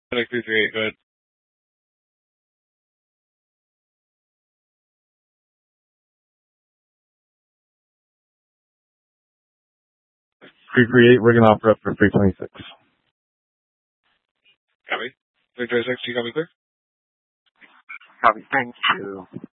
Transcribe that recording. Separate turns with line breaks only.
Like 338, go ahead.
338, we're going to offer up for 326.
Copy. 336, you got me clear?
Copy. Thank you.